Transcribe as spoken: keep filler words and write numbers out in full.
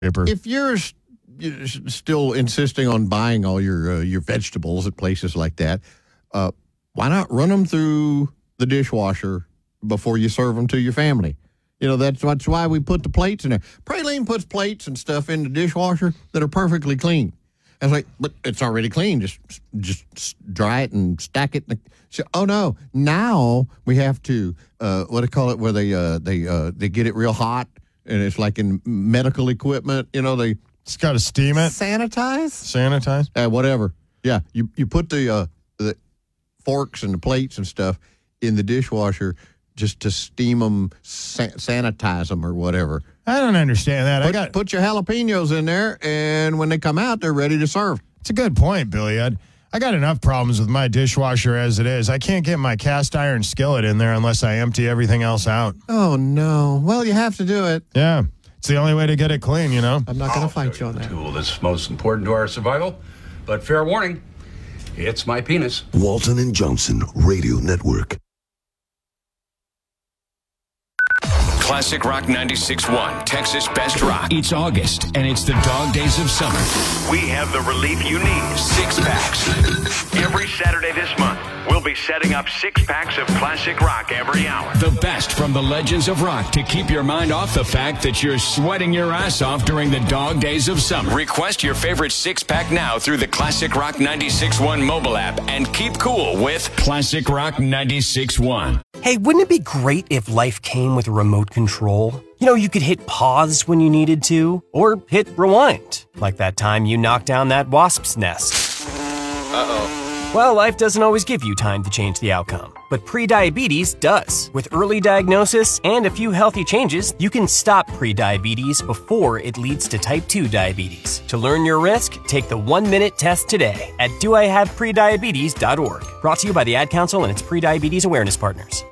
paper. If you're, you're still insisting on buying all your uh, your vegetables at places like that, uh, why not run them through the dishwasher before you serve them to your family? You know, that's, that's why we put the plates in there. Praline puts plates and stuff in the dishwasher that are perfectly clean. I was like, but it's already clean. Just just dry it and stack it. In the, so, oh, no. Now we have to, uh, what do they call it, where they uh, they uh, they get it real hot, and it's like in medical equipment. You know, they... It's got to steam it. Sanitize? Sanitize? Uh, whatever. Yeah, you, you put the, uh, the forks and the plates and stuff in the dishwasher just to steam them, sa- sanitize them or whatever. I don't understand that. Put, I got put your jalapenos in there, and when they come out, they're ready to serve. It's a good point, Billy. I, I got enough problems with my dishwasher as it is. I can't get my cast iron skillet in there unless I empty everything else out. Oh, no. Well, you have to do it. Yeah. It's the only way to get it clean, you know? I'm not going to fight you on that. Tool that's most important to our survival. But fair warning, it's my penis. Walton and Johnson Radio Network. Classic Rock ninety-six point one, Texas Best Rock. It's August, and it's the dog days of summer. We have the relief you need. Six packs. Every Saturday this month, we'll be setting up six packs of classic rock every hour. The best from the legends of rock to keep your mind off the fact that you're sweating your ass off during the dog days of summer. Request your favorite six-pack now through the Classic Rock ninety-six point one mobile app and keep cool with Classic Rock ninety-six point one. Hey, wouldn't it be great if life came with a remote control? You know, you could hit pause when you needed to, or hit rewind, like that time you knocked down that wasp's nest. Uh-oh. Well, life doesn't always give you time to change the outcome, but prediabetes does. With early diagnosis and a few healthy changes, you can stop prediabetes before it leads to type two diabetes. To learn your risk, take the one-minute test today at do I have prediabetes dot org. Brought to you by the Ad Council and its prediabetes awareness partners.